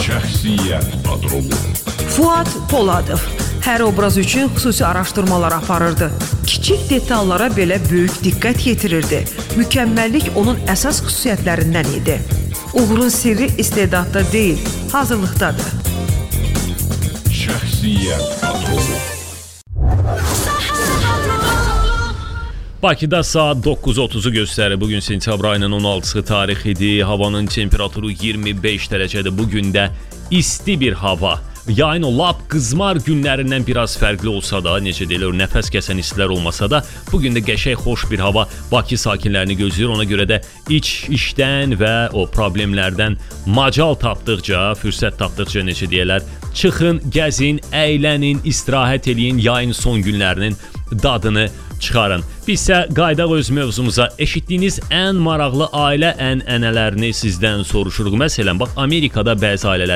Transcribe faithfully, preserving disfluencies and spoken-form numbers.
Şəxsiyyət Patrolu. Fuad Poladov hər obraz üçün xüsusi araşdırmalar aparırdı. Kiçik detallara belə böyük diqqət yetirirdi. Mükəmməllik onun əsas xüsusiyyətlərindən idi. Uğurun sirri istedadda deyil, hazırlıqdadır. Şəxsiyyət Patrolu. Bakıda saat doqquz otuzu göstərir. Bugün sentyabr ayının on altısı tarix idi. Havanın temperaturu iyirmi beş dərəcədir. Bugün də isti bir hava. Yayın o lap qızmar günlərindən biraz fərqli olsa da, necə deyilir, nəfəs kəsən istilər olmasa da, bugün də qəşəng, xoş bir hava Bakı sakinlərini gözləyir. Ona görə də iç işdən və o problemlərdən macal tapdıqca, fürsət tapdıqca, necə deyirlər, çıxın, gəzin, əylənin, istirahət eləyin, yayın son günlərinin dadını çıxarın. Biz isə qaydaq öz mövzumuza. Eşitdiyiniz ən maraqlı ailə ənənələrini sizdən soruşuruq. Məsələn, bax, Amerikada bəzi ailələr